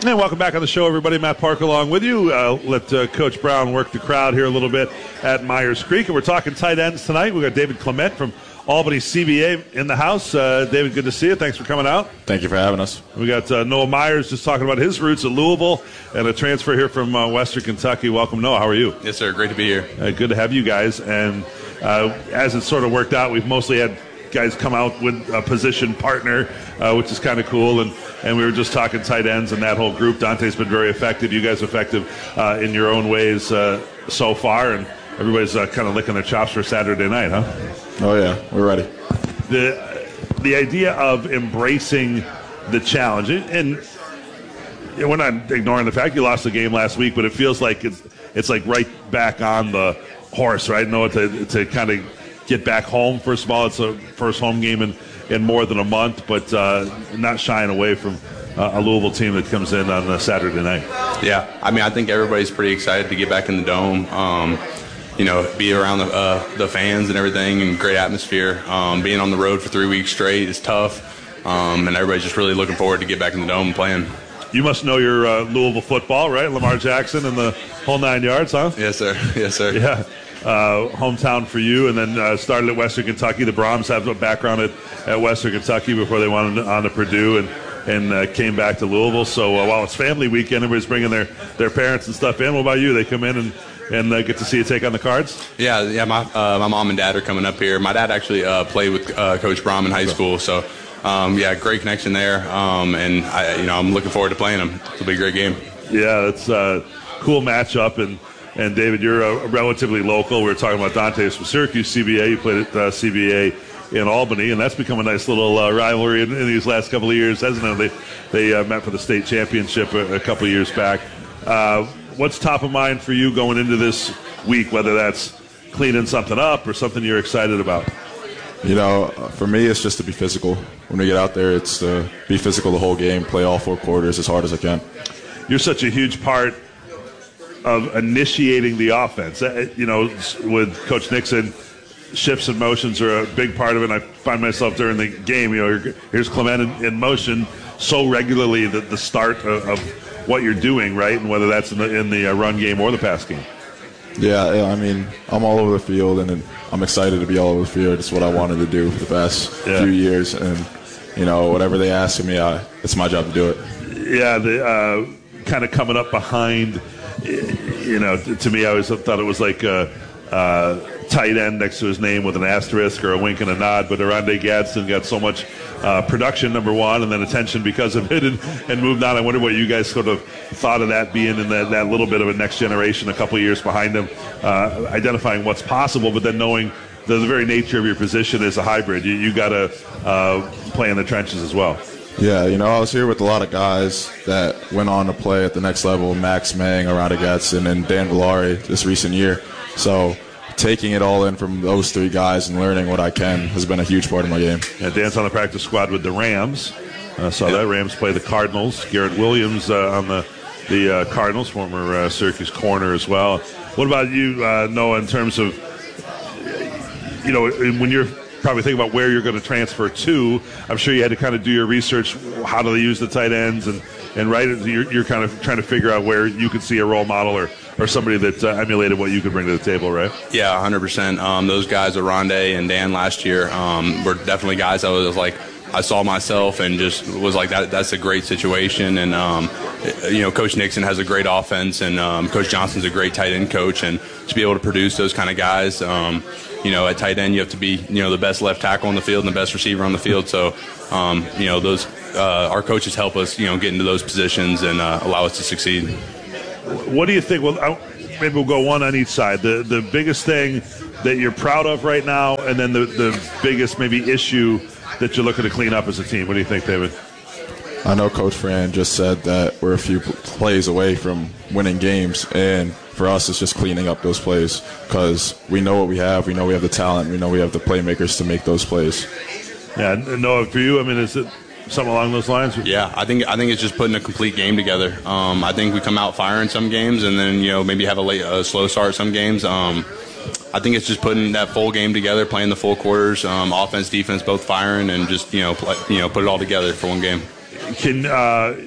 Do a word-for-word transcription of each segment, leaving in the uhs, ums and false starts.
And welcome back on the show, everybody. Matt Park along with you. Uh, let uh, Coach Brown work the crowd here a little bit at Myers Creek. And we're talking tight ends tonight. We've got David Clement from Albany C B A in the house. Uh, David, good to see you. Thanks for coming out. Thank you for having us. We got uh, Noah Myers just talking about his roots at Louisville and a transfer here from uh, Western Kentucky. Welcome, Noah. How are you? Yes, sir. Great to be here. Uh, good to have you guys. And uh, as it sort of worked out, we've mostly had guys come out with a position partner, uh, which is kind of cool. And, and we were just talking tight ends and that whole group. Dante's been very effective. You guys effective uh, in your own ways uh, so far. And everybody's uh, kind of licking their chops for Saturday night, huh? Oh, yeah. We're ready. The, the idea of embracing the challenge, and we're not ignoring the fact you lost the game last week, but it feels like it's, it's like right back on the horse, right? No, to, to kind of get back home. First of all, it's a first home game in, in more than a month, but uh, not shying away from uh, a Louisville team that comes in on a Saturday night. Yeah, I mean, I think everybody's pretty excited to get back in the Dome. Um, you know, be around the, uh, the fans and everything, and great atmosphere. Um, being on the road for three weeks straight is tough, um, and everybody's just really looking forward to get back in the Dome and playing. You must know your uh, Louisville football, right? Lamar Jackson and the whole nine yards, huh? Yes, sir. Yes, sir. Yeah. Uh, hometown for you, and then uh, started at Western Kentucky. The Brahms have a background at, at Western Kentucky before they went on to Purdue and and uh, came back to Louisville. So uh, while it's family weekend, everybody's bringing their, their parents and stuff in. What about you? They come in and, and uh, get to see you take on the Cards? Yeah, yeah. My uh, my mom and dad are coming up here. My dad actually uh, played with uh, Coach Brahm in high school, so um, yeah, great connection there. Um, and I, you know, I'm looking forward to playing them. It'll be a great game. Yeah, it's a cool matchup. And And, David, you're a relatively local. We were talking about Dante's from Syracuse C B A. You played at uh, C B A in Albany, and that's become a nice little uh, rivalry in, in these last couple of years, hasn't it? They, they uh, met for the state championship a, a couple of years back. Uh, what's top of mind for you going into this week, whether that's cleaning something up or something you're excited about? You know, for me, it's just to be physical. When we get out there, it's to be physical the whole game, play all four quarters as hard as I can. You're such a huge part of initiating the offense. You know, with Coach Nixon, shifts and motions are a big part of it. And I find myself during the game, you know, here's Clement in, in motion so regularly that the start of, of what you're doing, right? And whether that's in the, in the run game or the pass game. Yeah, yeah, I mean, I'm all over the field, and I'm excited to be all over the field. It's what I wanted to do for the past yeah. few years. And, you know, whatever they ask of me, I, it's my job to do it. Yeah, the uh, kind of coming up behind – you know, to me, I always thought it was like a, a tight end next to his name with an asterisk or a wink and a nod. But Oronde Gadsden got so much uh, production, number one, and then attention because of it, and, and moved on. I wonder what you guys sort of thought of that being in that, that little bit of a next generation, a couple of years behind him, uh, identifying what's possible, but then knowing the, the very nature of your position is a hybrid. You, you got to uh, play in the trenches as well. Yeah, you know, I was here with a lot of guys that went on to play at the next level, Max Mang, Oronde Gadsden, and Dan Villari this recent year. So taking it all in from those three guys and learning what I can has been a huge part of my game. Yeah, Dan's on the practice squad with the Rams. I uh, saw yeah. that. Rams play the Cardinals. Garrett Williams uh, on the, the uh, Cardinals, former uh, Syracuse corner as well. What about you, uh, Noah, in terms of, you know, when you're probably think about where you're going to transfer to. I'm sure you had to kind of do your research. How do they use the tight ends? And, and right, you're, you're kind of trying to figure out where you could see a role model or, or somebody that uh, emulated what you could bring to the table, right? Yeah, one hundred percent. Um, those guys, Oronde and Dan last year, um, were definitely guys I was like, I saw myself and just was like, that. that's a great situation. And, um, you know, Coach Nixon has a great offense, and um, Coach Johnson's a great tight end coach. And to be able to produce those kind of guys, um, you know, at tight end, you have to be, you know, the best left tackle on the field and the best receiver on the field. So, um, you know, those uh, our coaches help us, you know, get into those positions and uh, allow us to succeed. What do you think? Well, I'll, maybe we'll go one on each side. The the biggest thing that you're proud of right now, and then the, the biggest maybe issue that you're looking to clean up as a team. What do you think, David? I know Coach Fran just said that we're a few plays away from winning games, and for us it's just cleaning up those plays because we know what we have. We know we have the talent. We know we have the playmakers to make those plays. Yeah, Noah, for you, I mean, is it something along those lines? Yeah, I think I think it's just putting a complete game together. Um, I think we come out firing some games, and then you know maybe have a late, a slow start some games. Um, I think it's just putting that full game together, playing the full quarters, um, offense, defense, both firing, and just you know play, you know put it all together for one game. Can uh,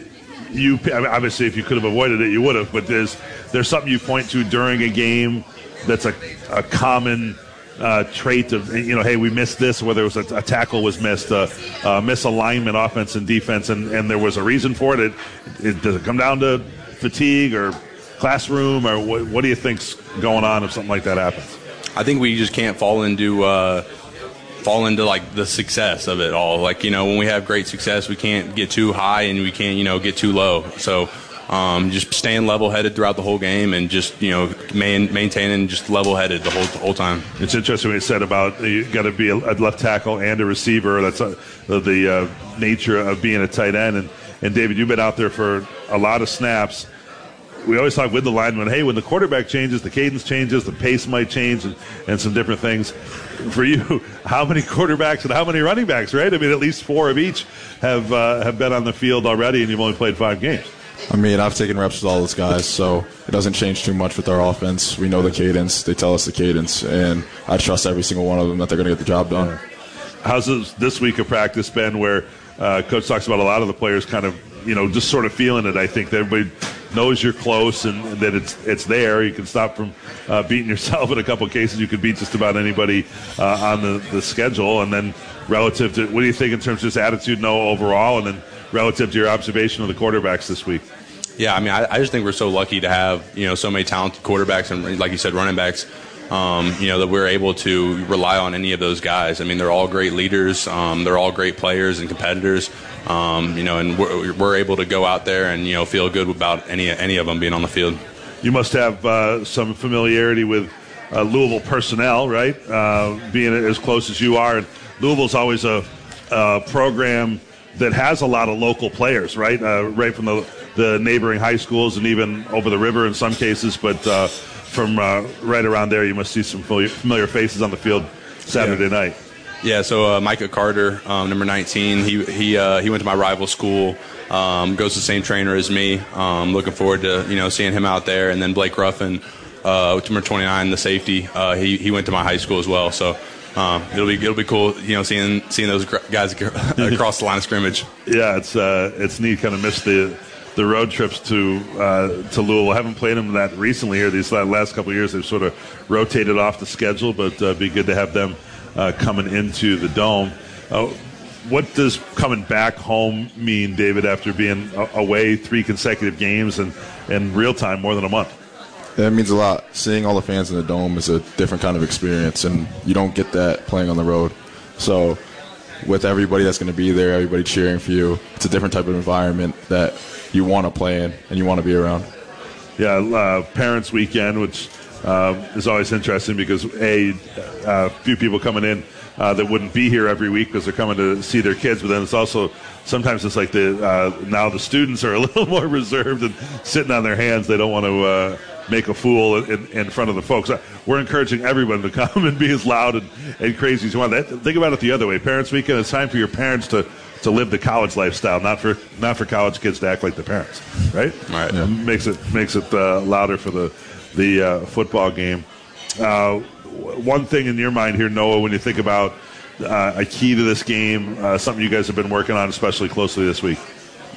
you I mean, obviously if you could have avoided it, you would have. But there's there's something you point to during a game that's a a common uh, trait of, you know, hey, we missed this, whether it was a, a tackle was missed, a, a misalignment, offense and defense, and, and there was a reason for it. It, it. Does it come down to fatigue or classroom, or what, what do you think's going on if something like that happens? I think we just can't fall into uh, fall into like the success of it all. Like, you know, when we have great success, we can't get too high and we can't, you know, get too low. So um, just staying level-headed throughout the whole game and just, you know, main, maintaining just level-headed the whole the whole time. It's interesting what you said about you got to be a, a left tackle and a receiver. That's a, the uh, nature of being a tight end. And, and David, you've been out there for a lot of snaps. We always talk with the lineman, hey, when the quarterback changes, the cadence changes, the pace might change, and, and some different things. For you, how many quarterbacks and how many running backs, right? I mean, at least four of each have uh, have been on the field already, and you've only played five games. I mean, I've taken reps with all those guys, so it doesn't change too much with our offense. We know the cadence. They tell us the cadence, and I trust every single one of them that they're going to get the job done. How's this, this week of practice been where uh, Coach talks about a lot of the players kind of, you know, just sort of feeling it? I think that everybody knows you're close and, and that it's it's there. You can stop from uh, beating yourself in a couple of cases. You could beat just about anybody uh, on the, the schedule. And then relative to, what do you think in terms of just attitude, no, overall, and then relative to your observation of the quarterbacks this week? Yeah, I mean, I, I just think we're so lucky to have, you know, so many talented quarterbacks and, like you said, running backs, um, you know, that we're able to rely on any of those guys. I mean, they're all great leaders. Um, they're all great players and competitors. Um, you know, and we're, we're able to go out there and, you know, feel good about any any of them being on the field. You must have uh, some familiarity with uh, Louisville personnel, right? Uh, being as close as you are, and Louisville's always a, a program that has a lot of local players, right? Uh, right from the the neighboring high schools and even over the river in some cases, but uh, from uh, right around there, you must see some familiar faces on the field Saturday yeah. night. Yeah, so uh, Micah Carter, um, number nineteen, he he uh, he went to my rival school, um, goes to the same trainer as me. Um, looking forward to, you know, seeing him out there. And then Blake Ruffin, uh, number twenty-nine, the safety, uh, he he went to my high school as well. So um, it'll be it'll be cool, you know, seeing seeing those guys across the line of scrimmage. Yeah, it's uh, it's neat. Kind of missed the the road trips to uh, to Louisville. I haven't played them that recently here. These last couple of years, they've sort of rotated off the schedule, but uh, be good to have them Uh, coming into the Dome. Uh, what does coming back home mean, David, after being a- away three consecutive games and in real time more than a month? It means a lot. Seeing all the fans in the Dome is a different kind of experience, and you don't get that playing on the road. So with everybody that's going to be there, everybody cheering for you, it's a different type of environment that you want to play in and you want to be around. Yeah, uh, Parents Weekend, which Uh, is always interesting because, A, a few people coming in uh, that wouldn't be here every week because they're coming to see their kids, but then it's also sometimes it's like the uh, now the students are a little more reserved and sitting on their hands. They don't want to uh, make a fool in, in front of the folks. We're encouraging everyone to come and be as loud and, and crazy as you want. Think about it the other way. Parents Weekend, it's time for your parents to to live the college lifestyle, not for not for college kids to act like the parents, right? Right. Yeah. Makes it makes it uh, louder for the the uh, football game. Uh, one thing in your mind here, Noah, when you think about uh, a key to this game, uh, something you guys have been working on especially closely this week?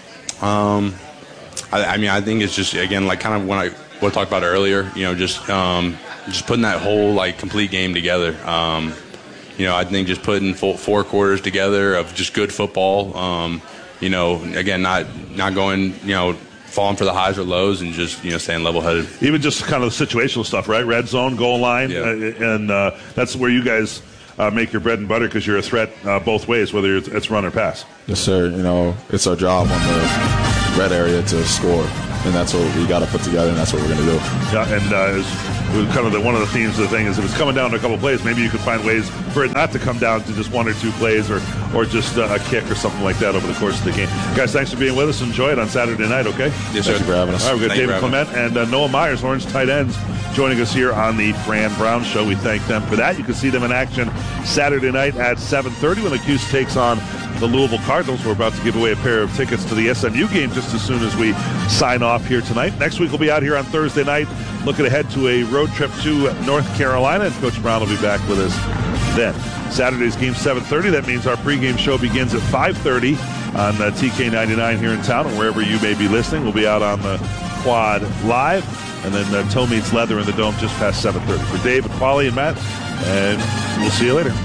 Um, I, I mean, I think it's just, again, like kind of when I what I talked about earlier, you know, just um, just putting that whole, like, complete game together. Um, you know, I think just putting full, four quarters together of just good football. Um, you know, again, not not going, you know, falling for the highs or lows and just, you know, staying level-headed. Even just kind of the situational stuff, right? Red zone, goal line, yeah. uh, and uh, that's where you guys uh, make your bread and butter because you're a threat uh, both ways, whether it's, it's run or pass. Yes, sir. You know, it's our job on the red area to score, and that's what we got to put together, and that's what we're going to do. Yeah, and uh, it was, it was kind of the, one of the themes of the thing is if it's coming down to a couple of plays, maybe you could find ways for it not to come down to just one or two plays or or just uh, a kick or something like that over the course of the game. Guys, thanks for being with us. Enjoy it on Saturday night, okay? Yes, sir. Thank you for having us. All right, we've got Thank David Clement and uh, Noah Myers, Orange tight ends, joining us here on the Fran Brown Show. We thank them for that. You can see them in action Saturday night at seven thirty when the Cuse takes on the Louisville Cardinals. We're about to give away a pair of tickets to the S M U game just as soon as we sign off here tonight. Next week we'll be out here on Thursday night looking ahead to a road trip to North Carolina, and Coach Brown will be back with us then. Saturday's game seven thirty. That means our pregame show begins at five thirty on uh, T K ninety-nine here in town, and wherever you may be listening. We'll be out on the Quad live, and then uh, Toe Meets Leather in the Dome just past seven thirty. For Dave and Paulie and Matt, and we'll see you later.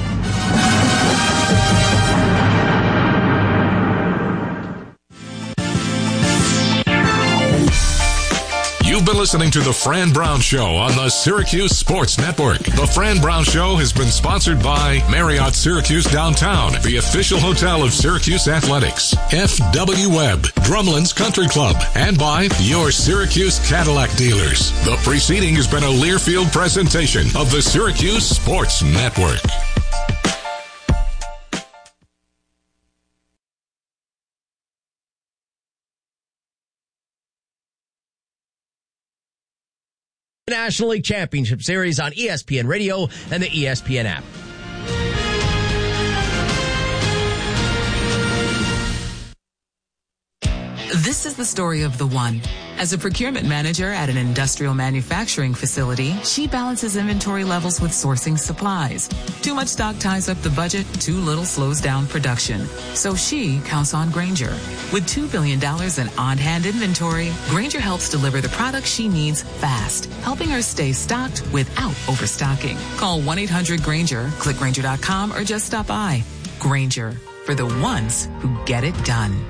You've been listening to The Fran Brown Show on the Syracuse Sports Network. The Fran Brown Show has been sponsored by Marriott Syracuse Downtown, the official hotel of Syracuse Athletics, F W Webb, Drumlin's Country Club, and by your Syracuse Cadillac dealers. The preceding has been a Learfield presentation of the Syracuse Sports Network. National League Championship Series on E S P N Radio and the E S P N app. This is the story of the one. As a procurement manager at an industrial manufacturing facility, she balances inventory levels with sourcing supplies. Too much stock ties up the budget, too little slows down production. So she counts on Grainger. With two billion dollars in on-hand inventory, Grainger helps deliver the products she needs fast, helping her stay stocked without overstocking. Call one eight hundred Grainger, click Grainger dot com, or just stop by. Grainger, for the ones who get it done.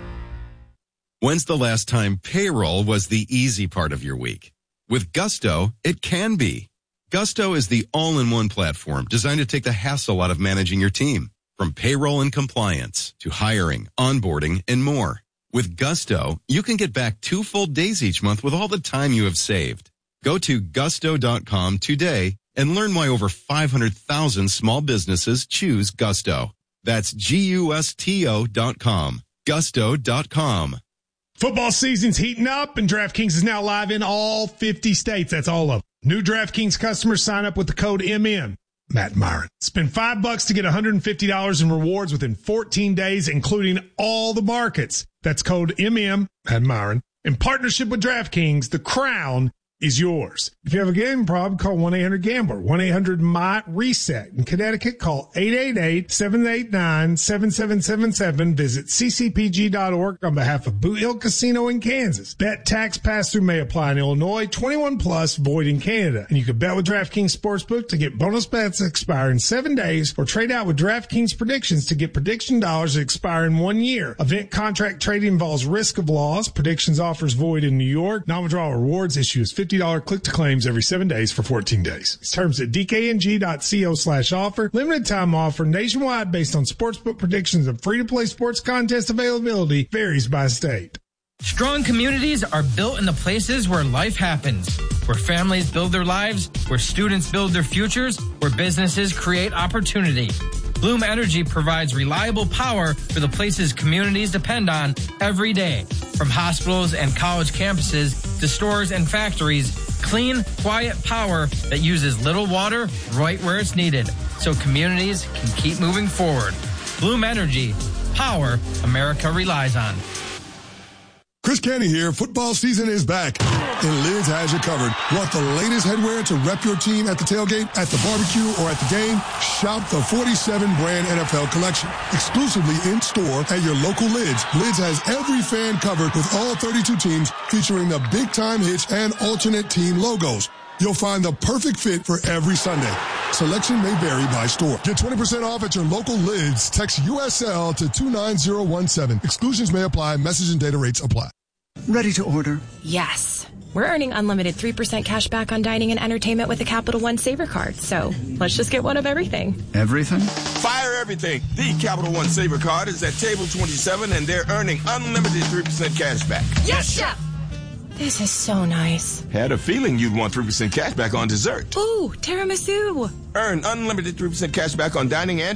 When's the last time payroll was the easy part of your week? With Gusto, it can be. Gusto is the all-in-one platform designed to take the hassle out of managing your team. From payroll and compliance to hiring, onboarding, and more. With Gusto, you can get back two full days each month with all the time you have saved. Go to gusto dot com today and learn why over five hundred thousand small businesses choose Gusto. That's G U S T O dot com. gusto dot com. Football season's heating up, and DraftKings is now live in all fifty states. That's all of them. New DraftKings customers sign up with the code M M. Matt Myron. Spend five bucks to get one hundred fifty dollars in rewards within fourteen days, including all the markets. That's code M M, Matt Myron. In partnership with DraftKings, the crown is yours. If you have a gambling problem, call one eight hundred gambler, one eight hundred M Y reset. In Connecticut, call eight eight eight, seven eight nine, seven seven seven seven. Visit c c p g dot org on behalf of Boot Hill Casino in Kansas. Bet tax pass-through may apply in Illinois, twenty-one plus, void in Canada. And you can bet with DraftKings Sportsbook to get bonus bets that expire in seven days, or trade out with DraftKings Predictions to get prediction dollars that expire in one year. Event contract trading involves risk of loss. Predictions offers void in New York. Non-withdrawal rewards issues fifty dollars click-to-claims every seven days for fourteen days. It's terms at d k n g dot co slash offer. Limited time offer nationwide based on sportsbook predictions and free-to-play sports contest availability varies by state. Strong communities are built in the places where life happens, where families build their lives, where students build their futures, where businesses create opportunity. Bloom Energy provides reliable power for the places communities depend on every day. From hospitals and college campuses to stores and factories, clean, quiet power that uses little water right where it's needed, so communities can keep moving forward. Bloom Energy, power America relies on. Chris Canty here. Football season is back, and Lids has you covered. Want the latest headwear to rep your team at the tailgate, at the barbecue, or at the game? Shop the forty-seven brand N F L collection. Exclusively in-store at your local Lids. Lids has every fan covered with all thirty-two teams, featuring the big-time hits and alternate team logos. You'll find the perfect fit for every Sunday. Selection may vary by store. Get twenty percent off at your local Lids. Text U S L to two nine zero one seven. Exclusions may apply. Message and data rates apply. Ready to order? Yes. We're earning unlimited three percent cash back on dining and entertainment with the Capital One Saver Card. So let's just get one of everything. Everything? Fire everything. The Capital One Saver Card is at table twenty-seven, and they're earning unlimited three percent cash back. Yes, Chef! This is so nice. Had a feeling you'd want three percent cash back on dessert. Ooh, tiramisu. Earn unlimited three percent cash back on dining and